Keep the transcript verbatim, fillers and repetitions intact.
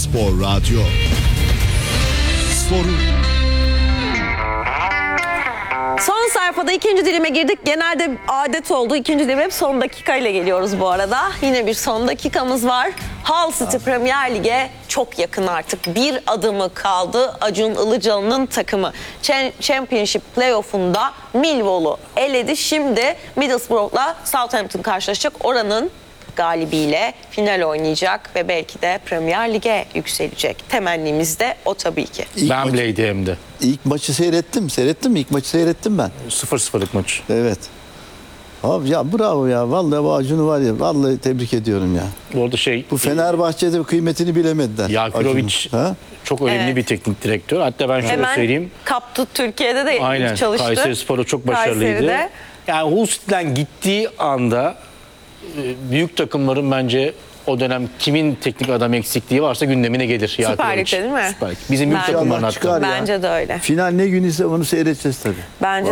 Spor Radyo. Sporun Son sayfada ikinci dilime girdik. Genelde adet oldu. İkinci dilim hep son dakika ile geliyoruz bu arada. Yine bir son dakikamız var. Hull City Premier Lig'e çok yakın artık. Bir adımı kaldı Acun Ilıcalı'nın takımı. Championship playoff'unda Millwall'u eledi. Şimdi Middlesbrough'la Southampton karşılaşacak. Oranın galibiyle final oynayacak ve belki de Premier Lig'e yükselecek. Temennimiz de o tabii ki. İlk Wembley'de hem de. İlk maçı seyrettim. Seyrettim mi? İlk maçı seyrettim ben. sıfır sıfırlık maç. Evet. Abi ya bravo ya. Vallahi bu Acun'u var ya. Vallahi tebrik ediyorum ya. Bu arada şey... Bu Fenerbahçe'de kıymetini bilemediler. Yakurovic Acun'un. çok önemli Evet. bir teknik direktör. Hatta ben şöyle Hemen söyleyeyim. kaptı, Türkiye'de de Aynen. çalıştı. Kayserispor'da çok başarılıydı. Kayseri'de. Yani Hull City'den gittiği anda e, büyük takımların bence o dönem kimin teknik adam eksikliği varsa gündemine gelir. Süper Yakurovic. Lig'de değil mi? Süper Lig. Bizim büyük Ben- takımların İnşallah hatta. çıkar ya. Bence de öyle. Final ne gün ise onu seyredeceğiz tabii. Bence